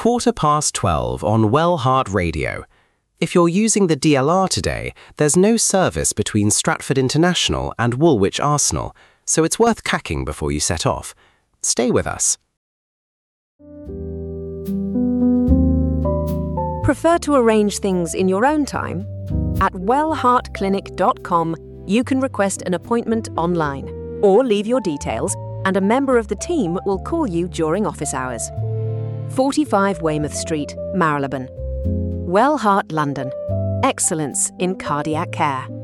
12:15 on Wellheart Radio. If you're using the DLR today, there's no service between Stratford International and Woolwich Arsenal, so it's worth cacking before you set off. Stay with us. Prefer to arrange things in your own time? At wellheartclinic.com, you can request an appointment online or leave your details, and a member of the team will call you during office hours. 45 Weymouth Street, Marylebone. Wellheart London. Excellence in cardiac care.